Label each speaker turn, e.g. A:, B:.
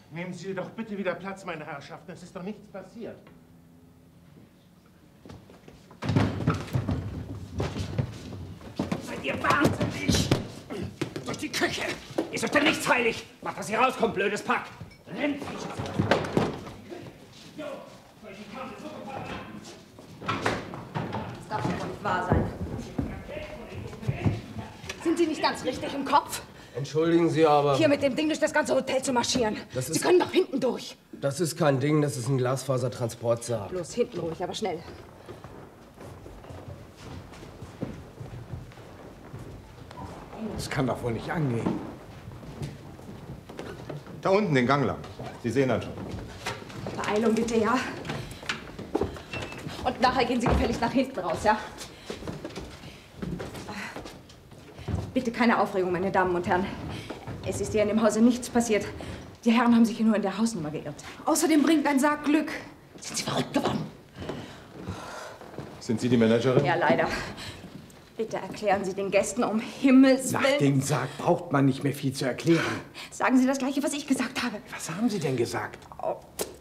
A: Nehmen Sie doch bitte wieder Platz, meine Herrschaften. Es ist doch nichts passiert.
B: Seid ihr wahnsinnig? Durch die Küche! Ist euch denn nichts heilig? Macht, dass ihr rauskommt, blödes Pack! Rennt!
C: Das darf ja wohl nicht wahr sein. Sind Sie nicht ganz richtig im Kopf?
D: Entschuldigen Sie, aber...
C: Hier mit dem Ding durch das ganze Hotel zu marschieren. Sie können doch hinten durch.
D: Das ist kein Ding, das ist ein Glasfasertransportsaal.
C: Bloß hinten ruhig, aber schnell.
E: Das kann doch wohl nicht angehen.
F: Da unten den Gang lang. Sie sehen dann schon.
C: Beeilung bitte, ja? Und nachher gehen Sie gefälligst nach hinten raus, ja? Bitte keine Aufregung, meine Damen und Herren. Es ist hier in dem Hause nichts passiert. Die Herren haben sich hier nur in der Hausnummer geirrt. Außerdem bringt ein Sarg Glück. Sind Sie verrückt geworden?
F: Sind Sie die Managerin?
C: Ja, leider. Bitte erklären Sie den Gästen um Himmels Willen.
E: Nach dem Sarg braucht man nicht mehr viel zu erklären.
C: Sagen Sie das Gleiche, was ich gesagt habe.
E: Was haben Sie denn gesagt?
C: Oh,